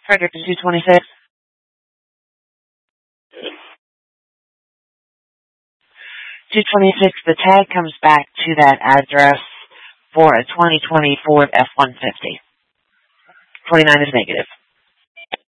Frederick 226. 226, the tag comes back to that address for a 2020 Ford F-150. 29 is negative.